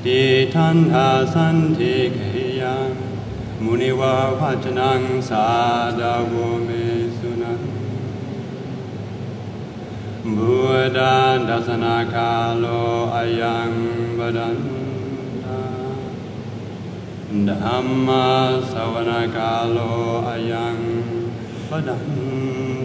อิทันอาสันติเกยังมุนิวาวัจนังสาดาโวเมสุนังบุตาดัสนาคาโลอายังบดันตาธัมมาสวนากาโลอายังบดัน